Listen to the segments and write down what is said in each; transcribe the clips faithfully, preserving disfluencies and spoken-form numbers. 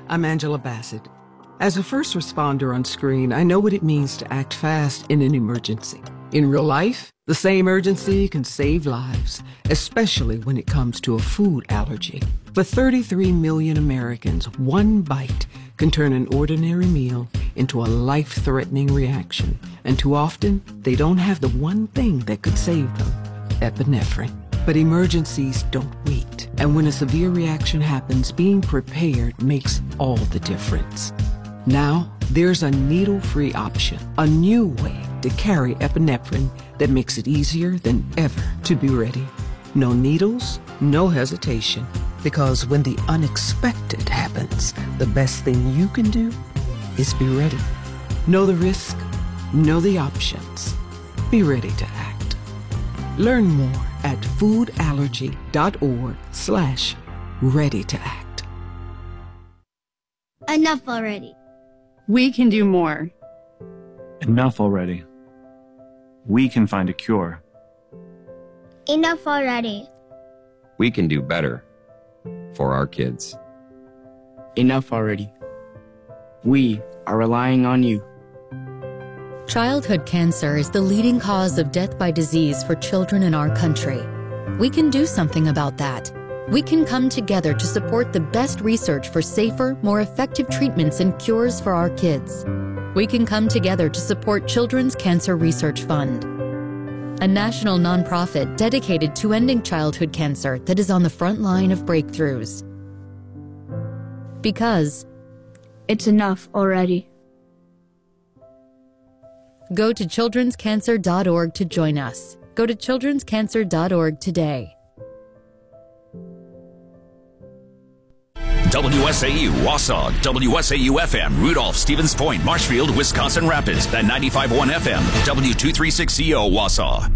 I'm Angela Bassett. As a first responder on screen, I know what it means to act fast in an emergency. In real life, the same urgency can save lives, especially when it comes to a food allergy. For thirty-three million Americans, one bite can turn an ordinary meal into a life-threatening reaction. And too often, they don't have the one thing that could save them, epinephrine. But emergencies don't wait. And when a severe reaction happens, being prepared makes all the difference. Now, there's a needle-free option, a new way to carry epinephrine that makes it easier than ever to be ready. No needles, no hesitation, because when the unexpected happens, the best thing you can do is be ready. Know the risk, know the options. Be ready to act. Learn more at foodallergy.org slash ready to act. Enough already. We can do more. Enough already. We can find a cure. Enough already. We can do better for our kids. Enough already. We are relying on you. Childhood cancer is the leading cause of death by disease for children in our country. We can do something about that. We can come together to support the best research for safer, more effective treatments and cures for our kids. We can come together to support Children's Cancer Research Fund, a national nonprofit dedicated to ending childhood cancer that is on the front line of breakthroughs. Because it's enough already. Go to children's cancer dot org to join us. Go to children's cancer dot org today. W S A U, Wausau, W S A U F M, Rudolph, Stevens Point, Marshfield, Wisconsin Rapids, at ninety-five point one F M, W two thirty-six C O, Wausau.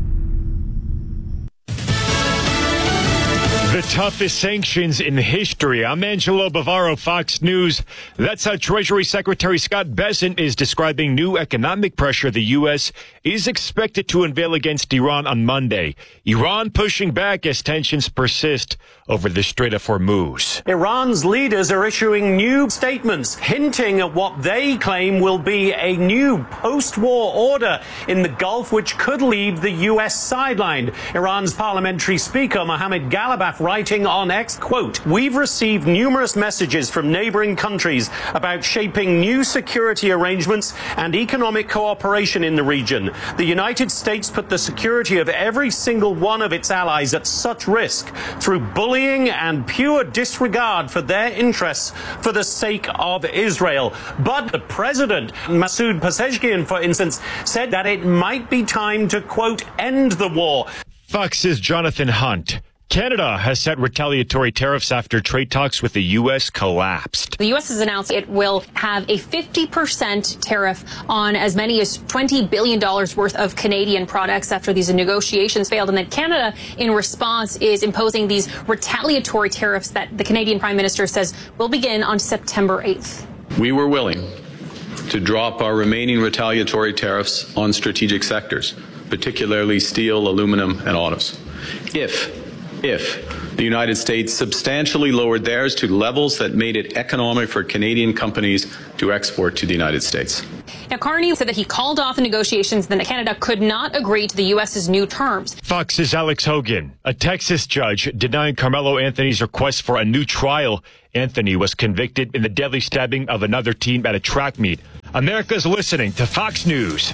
The toughest sanctions in history. I'm Angelo Bavaro, Fox News. That's how Treasury Secretary Scott Bessent is describing new economic pressure the U S is expected to unveil against Iran on Monday. Iran pushing back as tensions persist over the Strait of Hormuz. Iran's leaders are issuing new statements hinting at what they claim will be a new post-war order in the Gulf, which could leave the U S sidelined. Iran's parliamentary speaker, Mohammad Ghalibaf, writing on X, quote, "We've received numerous messages from neighboring countries about shaping new security arrangements and economic cooperation in the region. The United States put the security of every single one of its allies at such risk through bullying and pure disregard for their interests for the sake of Israel." But the president, Masoud Pezeshkian, for instance, said that it might be time to, quote, "end the war." Fox's Jonathan Hunt. Canada has set retaliatory tariffs after trade talks with the U S collapsed. The U S has announced it will have a fifty percent tariff on as many as twenty billion dollars worth of Canadian products after these negotiations failed. And then Canada, in response, is imposing these retaliatory tariffs that the Canadian Prime Minister says will begin on September eighth. We were willing to drop our remaining retaliatory tariffs on strategic sectors, particularly steel, aluminum, and autos, if if the United States substantially lowered theirs to levels that made it economic for Canadian companies to export to the United States. Now, Carney said that he called off the negotiations and that Canada could not agree to the U S's new terms. Fox's Alex Hogan. A Texas judge denied Carmelo Anthony's request for a new trial. Anthony was convicted in the deadly stabbing of another team at a track meet. America's listening to Fox News.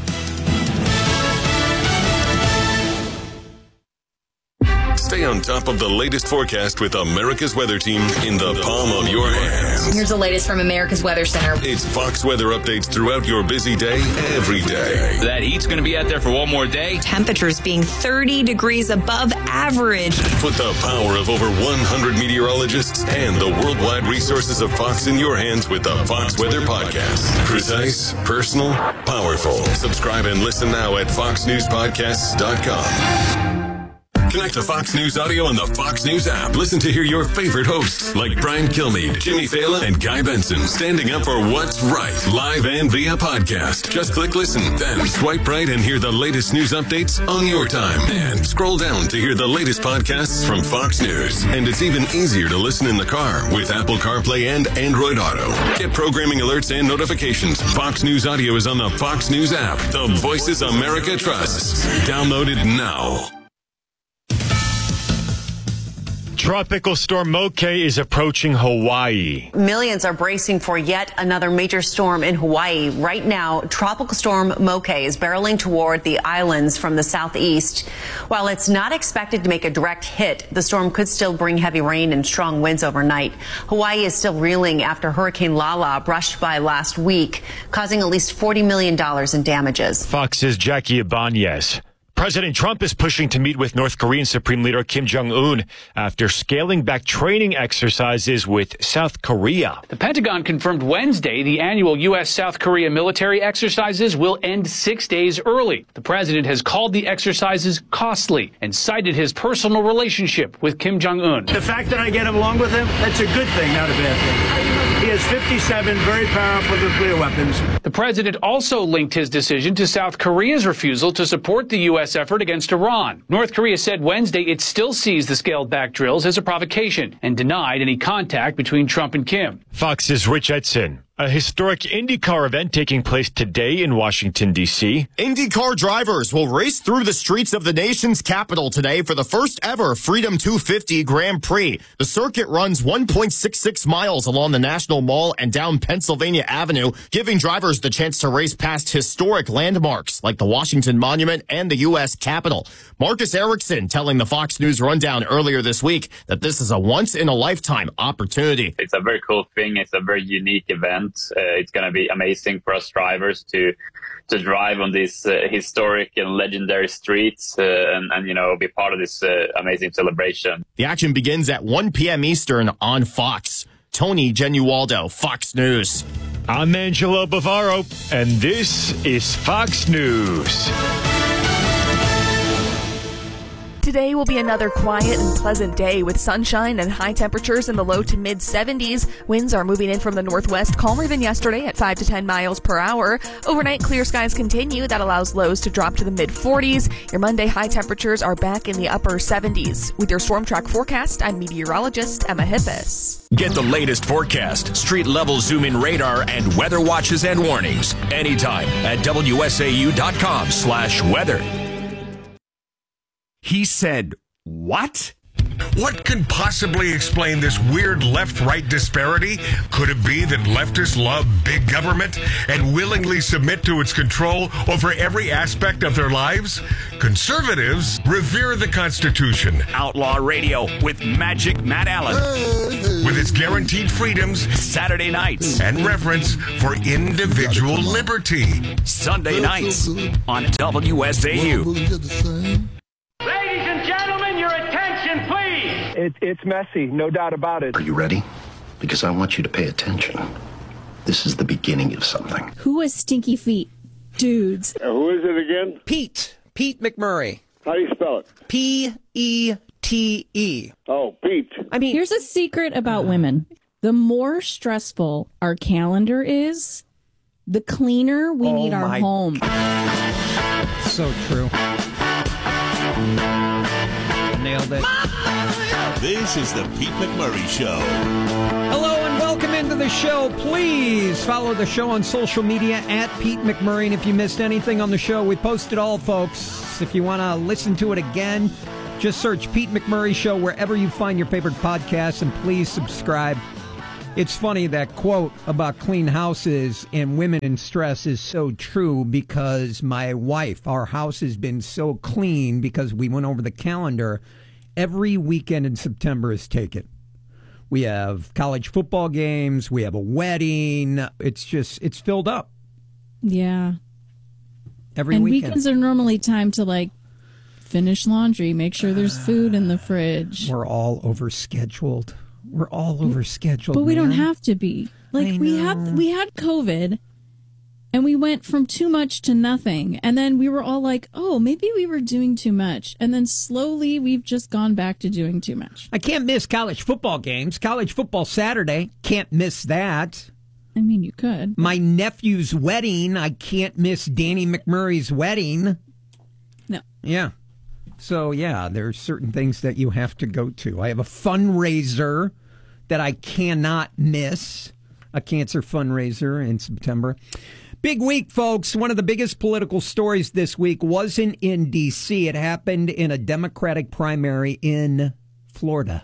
Stay on top of the latest forecast with America's Weather Team in the palm of your hands. Here's the latest from America's Weather Center. It's Fox weather updates throughout your busy day, every day. That heat's going to be out there for one more day. Temperatures being thirty degrees above average. Put the power of over one hundred meteorologists and the worldwide resources of Fox in your hands with the Fox Weather Podcast. Precise, personal, powerful. Subscribe and listen now at fox news podcasts dot com. Connect to Fox News Audio on the Fox News app. Listen to hear your favorite hosts like Brian Kilmeade, Jimmy Fallon, and Guy Benson standing up for what's right, live and via podcast. Just click listen, then swipe right and hear the latest news updates on your time. And scroll down to hear the latest podcasts from Fox News. And it's even easier to listen in the car with Apple CarPlay and Android Auto. Get programming alerts and notifications. Fox News Audio is on the Fox News app. The voices America trusts. Download it now. Tropical storm Moke is approaching Hawaii. Millions are bracing for yet another major storm in Hawaii. Right now, Tropical Storm Moke is barreling toward the islands from the southeast. While it's not expected to make a direct hit, the storm could still bring heavy rain and strong winds overnight. Hawaii is still reeling after Hurricane Lala brushed by last week, causing at least forty million dollars in damages. Fox's Jackie Ibanez. President Trump is pushing to meet with North Korean Supreme Leader Kim Jong-un after scaling back training exercises with South Korea. The Pentagon confirmed Wednesday the annual U S South Korea military exercises will end six days early. The president has called the exercises costly and cited his personal relationship with Kim Jong-un. The fact that I get along with him, that's a good thing, not a bad thing. He has fifty-seven very powerful nuclear weapons. The president also linked his decision to South Korea's refusal to support the U S effort against Iran. North Korea said Wednesday it still sees the scaled-back drills as a provocation and denied any contact between Trump and Kim. Fox's Rich Edson. A historic IndyCar event taking place today in Washington, D C IndyCar drivers will race through the streets of the nation's capital today for the first ever Freedom two fifty Grand Prix. The circuit runs one point six six miles along the National Mall and down Pennsylvania Avenue, giving drivers the chance to race past historic landmarks like the Washington Monument and the U S Capitol. Marcus Erickson telling the Fox News Rundown earlier this week that this is a once-in-a-lifetime opportunity. It's a very cool thing. It's a very unique event. Uh, it's going to be amazing for us drivers to to drive on these uh, historic and legendary streets uh, and, and, you know, be part of this uh, amazing celebration. The action begins at one p.m. Eastern on Fox. Tony Genualdo, Fox News. I'm Angelo Bavaro, and this is Fox News. Today will be another quiet and pleasant day with sunshine and high temperatures in the low to mid seventies. Winds are moving in from the northwest, calmer than yesterday at five to ten miles per hour. Overnight, clear skies continue. That allows lows to drop to the mid forties. Your Monday high temperatures are back in the upper seventies. With your Storm Track forecast, I'm meteorologist Emma Hippis. Get the latest forecast, street-level zoom-in radar, and weather watches and warnings anytime at W S A U dot com slash weather. He said, what? What could possibly explain this weird left-right disparity? Could it be that leftists love big government and willingly submit to its control over every aspect of their lives? Conservatives revere the Constitution. Outlaw Radio with Magic Matt Allen. With its guaranteed freedoms, Saturday nights, and reverence for individual liberty. Sunday nights on W S A U. Ladies and gentlemen, your attention, please. It, it's messy, no doubt about it. Are you ready? Because I want you to pay attention. This is the beginning of something. Who has stinky feet? Dudes. Uh, who is it again? Pete. Pete McMurray. How do you spell it? P E T E. Oh, Pete. I mean, here's a secret about women. The more stressful our calendar is, the cleaner we oh need our my. home. So true. Nailed it. This is the Pete McMurray Show. Hello and welcome into the show. Please follow the show on social media at Pete McMurray. And if you missed anything on the show, we post it all, folks. If you want to listen to it again, just search Pete McMurray Show wherever you find your favorite podcasts, and please subscribe. It's funny, that quote about clean houses and women in stress is so true, because my wife, our house has been so clean because we went over the calendar. Every weekend in September is taken. We have college football games. We have a wedding. It's just, it's filled up. Yeah. Every and weekend. Weekends are normally time to, like, finish laundry, make sure there's food in the fridge. We're all overscheduled. We're all overscheduled. But we man. don't have to be. Like, we had we had COVID, And we went from too much to nothing. And then we were all like, oh, maybe we were doing too much. And then slowly we've just gone back to doing too much. I can't miss college football games. College football Saturday. Can't miss that. I mean, you could. My nephew's wedding. I can't miss Danny McMurray's wedding. No. Yeah. So, yeah, there's certain things that you have to go to. I have a fundraiser that I cannot miss. A cancer fundraiser in September. Big week, folks. One of the biggest political stories this week wasn't in D C. It happened in a Democratic primary in Florida.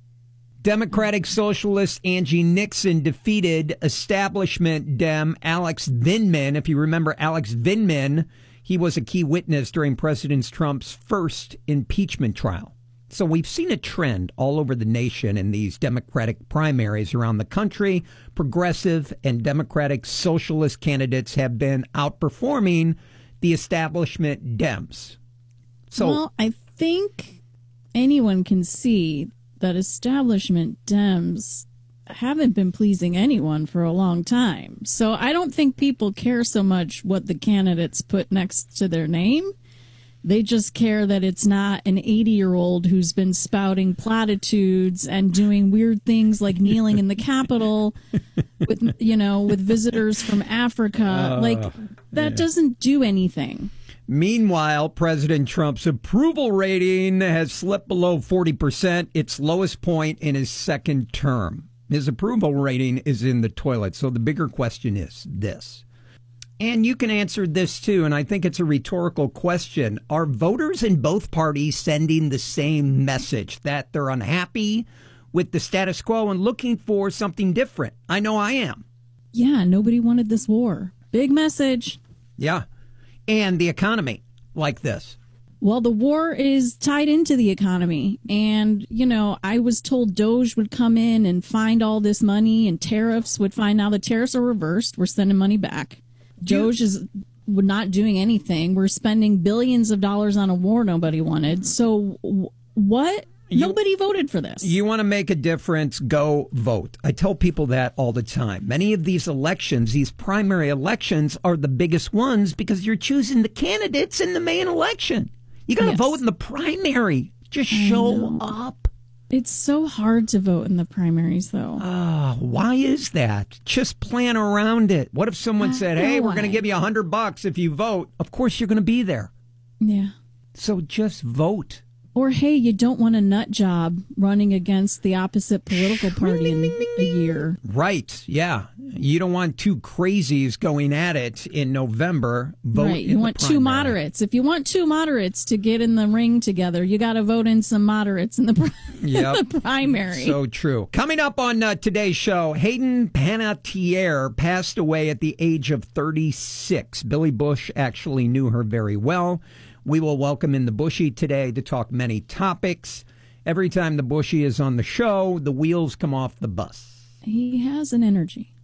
Democratic Socialist Angie Nixon defeated establishment Dem Alex Vindman. If you remember Alex Vindman, he was a key witness during President Trump's first impeachment trial. So we've seen a trend all over the nation in these Democratic primaries around the country. Progressive and Democratic Socialist candidates have been outperforming the establishment Dems. So, well, I think anyone can see that establishment Dems haven't been pleasing anyone for a long time. So I don't think people care so much what the candidates put next to their name. They just care that it's not an eighty-year-old who's been spouting platitudes and doing weird things like kneeling in the Capitol with, you know, with visitors from Africa. Uh, like, that yeah. doesn't do anything. Meanwhile, President Trump's approval rating has slipped below forty percent, its lowest point in his second term. His approval rating is in the toilet. So the bigger question is this. And you can answer this, too, and I think it's a rhetorical question. Are voters in both parties sending the same message, that they're unhappy with the status quo and looking for something different? I know I am. Yeah, nobody wanted this war. Big message. Yeah. And the economy, like this. Well, the war is tied into the economy. And, you know, I was told Doge would come in and find all this money and tariffs would find. Now the tariffs are reversed. We're sending money back. Doge is not doing anything. We're spending billions of dollars on a war nobody wanted. So what? You, nobody voted for this. You want to make a difference, go vote. I tell people that all the time. Many of these elections, these primary elections, are the biggest ones because you're choosing the candidates in the main election. You got to yes. vote in the primary. Just show up. It's so hard to vote in the primaries, though. Uh, why is that? Just plan around it. What if someone said, hey, we're going to give you a hundred bucks if you vote? Of course you're going to be there. Yeah. So just vote. Or, hey, you don't want a nut job running against the opposite political party in a year. Right, yeah. You don't want two crazies going at it in November. Vote right, you want two moderates. If you want two moderates to get in the ring together, you got to vote in some moderates in the, pri- yep. in the primary. So true. Coming up on uh, today's show, Hayden Panettiere passed away at the age of thirty-six. Billy Bush actually knew her very well. We will welcome in the Bushy today to talk many topics. Every time the Bushy is on the show, the wheels come off the bus. He has an energy.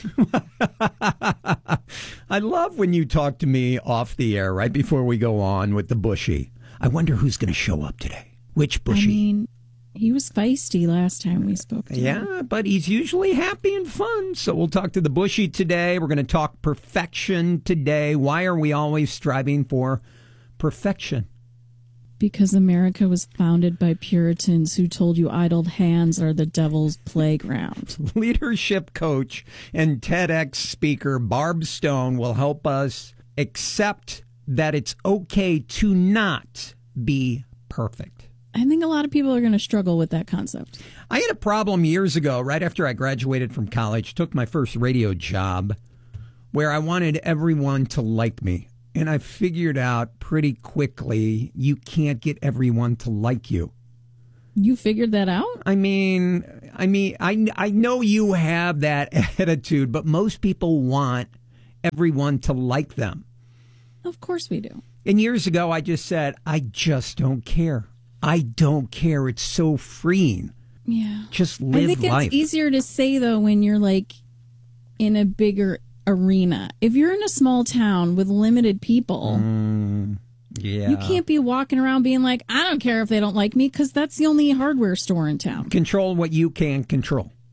I love when you talk to me off the air right before we go on with the Bushy. I wonder who's going to show up today. Which Bushy? I mean, he was feisty last time we spoke to yeah, him. But he's usually happy and fun. So we'll talk to the Bushy today. We're going to talk perfection today. Why are we always striving for perfection? Because America was founded by Puritans who told you idle hands are the devil's playground. Leadership coach and TEDx speaker Barb Stone will help us accept that it's okay to not be perfect. I think a lot of people are going to struggle with that concept. I had a problem years ago, right after I graduated from college, took my first radio job, where I wanted everyone to like me. And I figured out pretty quickly you can't get everyone to like you. You figured that out? I mean, I mean, I, I know you have that attitude, but most people want everyone to like them. Of course we do. And years ago, I just said, I just don't care. I don't care. It's so freeing. Yeah. Just live life. I think life. It's easier to say, though, when you're like in a bigger arena. If you're in a small town with limited people, mm, yeah. you can't be walking around being like, I don't care if they don't like me, because that's the only hardware store in town. Control what you can control.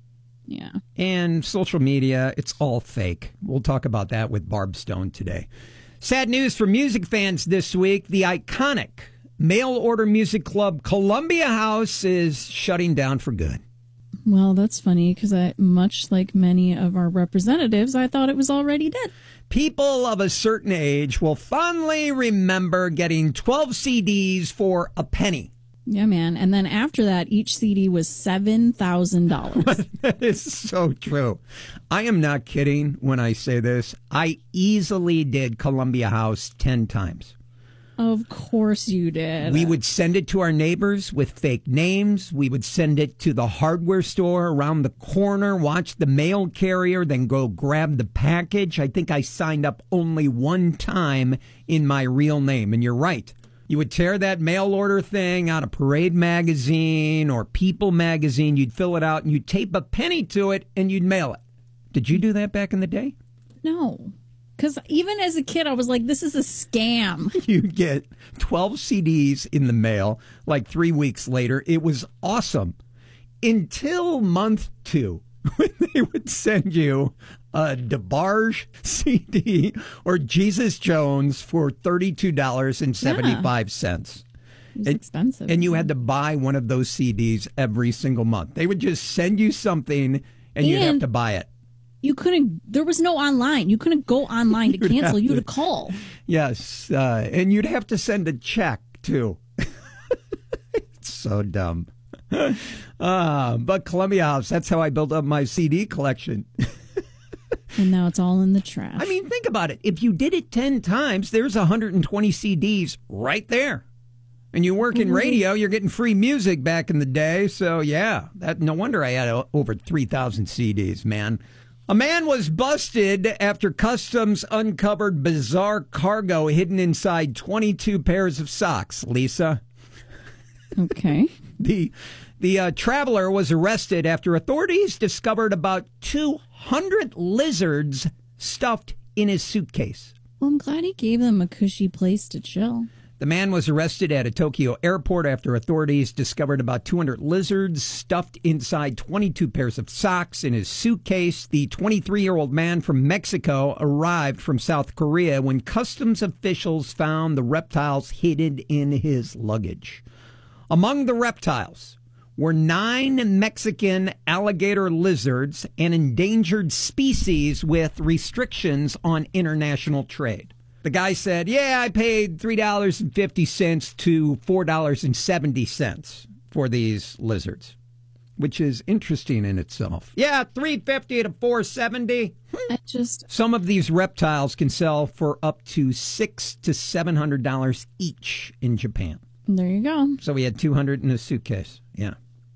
Yeah. And social media, it's all fake. We'll talk about that with Barb Stone today. Sad news for music fans this week. The iconic mail-order music club Columbia House is shutting down for good. Well, that's funny because I, much like many of our representatives, I thought it was already dead. People of a certain age will fondly remember getting twelve C Ds for a penny. Yeah, man. And then after that, each C D was seven thousand dollars. That is so true. I am not kidding when I say this. I easily did Columbia House ten times. Of course you did. We would send it to our neighbors with fake names. We would send it to the hardware store around the corner, watch the mail carrier, then go grab the package. I think I signed up only one time in my real name. And you're right. You would tear that mail order thing out of Parade magazine or People magazine. You'd fill it out and you'd tape a penny to it and you'd mail it. Did you do that back in the day? No. Because even as a kid, I was like, this is a scam. You'd get twelve C Ds in the mail like three weeks later. It was awesome. Until month two, when they would send you a DeBarge C D or Jesus Jones for thirty-two dollars and seventy-five cents. Yeah. It's expensive. And you had to buy one of those C Ds every single month. They would just send you something and, and you'd have to buy it. You couldn't, there was no online. You couldn't go online to cancel. You had to call. Yes. Uh, and you'd have to send a check, too. It's so dumb. Uh, but Columbia House, that's how I built up my C D collection. And now it's all in the trash. I mean, think about it. If you did it ten times, there's one hundred twenty C Ds right there. And you work in radio, you're getting free music back in the day. So, yeah, that no wonder I had over three thousand C Ds, man. A man was busted after customs uncovered bizarre cargo hidden inside twenty-two pairs of socks, Lisa. Okay. The the uh, traveler was arrested after authorities discovered about two hundred lizards stuffed in his suitcase. Well, I'm glad he gave them a cushy place to chill. The man was arrested at a Tokyo airport after authorities discovered about two hundred lizards stuffed inside twenty-two pairs of socks in his suitcase. The twenty-three-year-old man from Mexico arrived from South Korea when customs officials found the reptiles hidden in his luggage. Among the reptiles were nine Mexican alligator lizards, an endangered species with restrictions on international trade. The guy said, yeah, I paid three dollars and fifty cents to four dollars and seventy cents for these lizards, which is interesting in itself. Yeah, three dollars and fifty cents to four dollars and seventy cents. I just Some of these reptiles can sell for up to six hundred to seven hundred dollars each in Japan. There you go. So we had two hundred in a suitcase. Yeah.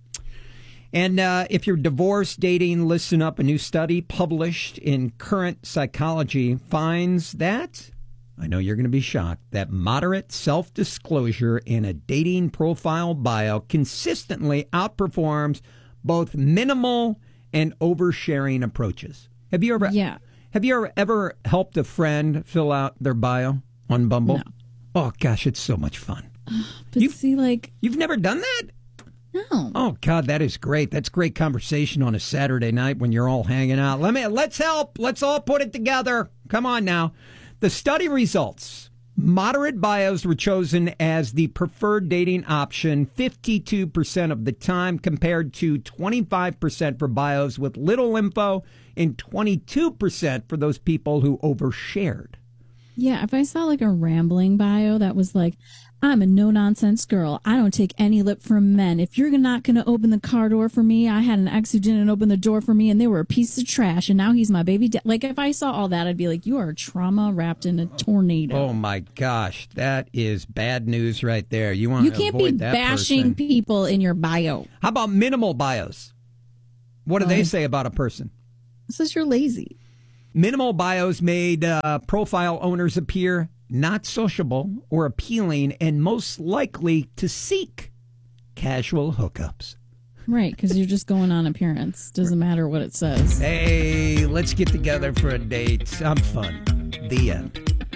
And uh, if you're divorced, dating, listen up. A new study published in Current Psychology finds that, I know you're going to be shocked, that moderate self-disclosure in a dating profile bio consistently outperforms both minimal and oversharing approaches. Have you ever? Yeah. Have you ever, ever helped a friend fill out their bio on Bumble? No. Oh gosh, it's so much fun. But You've- see, like, You've never done that? no. Oh God, that is great. That's great conversation on a Saturday night when you're all hanging out. Let me let's help. Let's all put it together. Come on now. The study results. Moderate bios were chosen as the preferred dating option fifty-two percent of the time compared to twenty-five percent for bios with little info and twenty-two percent for those people who overshared. Yeah, if I saw like a rambling bio that was like, I'm a no-nonsense girl. I don't take any lip from men. If you're not going to open the car door for me, I had an ex who didn't open the door for me, and they were a piece of trash, and now he's my baby dad. Like, if I saw all that, I'd be like, you are trauma wrapped in a tornado. Oh, my gosh. That is bad news right there. You want You to can't avoid be that bashing person. people in your bio. How about minimal bios? What do Oh. they say about a person? It says you're lazy. Minimal bios made uh, profile owners appear not sociable or appealing and most likely to seek casual hookups. Right, because you're just going on appearance. Doesn't matter what it says. Hey, let's get together for a date. I'm fun. The end.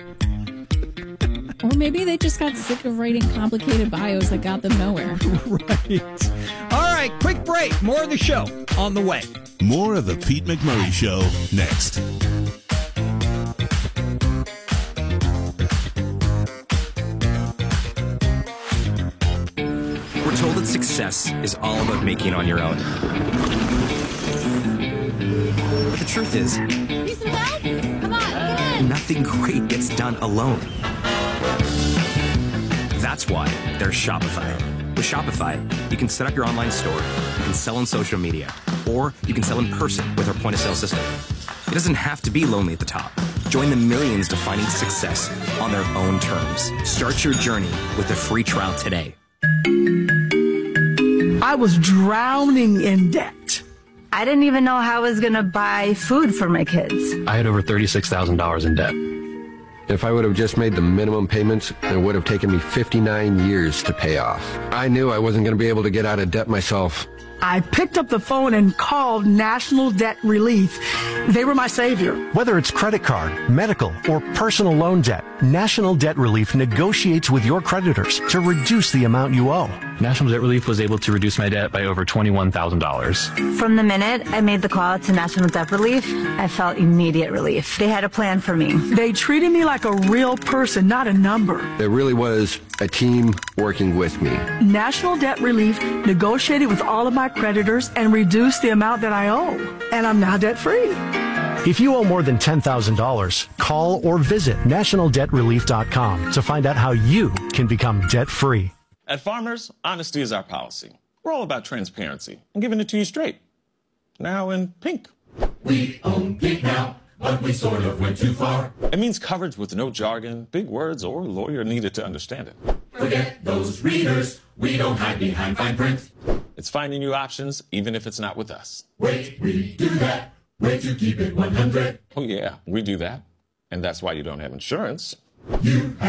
Or maybe they just got sick of writing complicated bios that got them nowhere. Right. All right, quick break. More of the show on the way. More of the Pete McMurray Show next. We're told that success is all about making it on your own. But the truth is, Need some help? Come on, get in. nothing great gets done alone. That's why there's Shopify. With Shopify, you can set up your online store, you can sell on social media, or you can sell in person with our point-of-sale system. It doesn't have to be lonely at the top. Join the millions defining success on their own terms. Start your journey with a free trial today. I was drowning in debt. I didn't even know how I was going to buy food for my kids. I had over thirty-six thousand dollars in debt. If I would have just made the minimum payments, it would have taken me fifty-nine years to pay off. I knew I wasn't going to be able to get out of debt myself. I picked up the phone and called National Debt Relief. They were my savior. Whether it's credit card, medical, or personal loan debt, National Debt Relief negotiates with your creditors to reduce the amount you owe. National Debt Relief was able to reduce my debt by over twenty-one thousand dollars. From the minute I made the call to National Debt Relief, I felt immediate relief. They had a plan for me. They treated me like a real person, not a number. It really was a team working with me. National Debt Relief negotiated with all of my creditors and reduced the amount that I owe. And I'm now debt-free. If you owe more than ten thousand dollars, call or visit national debt relief dot com to find out how you can become debt-free. At Farmers, honesty is our policy. We're all about transparency and giving it to you straight. Now in pink. We own pink now, but we sort of went too far. It means coverage with no jargon, big words, or lawyer needed to understand it. Forget those readers. We don't hide behind fine print. It's finding new options, even if it's not with us. Wait, we do that. Way to keep it one hundred. Oh, yeah, we do that. And that's why you don't have insurance. You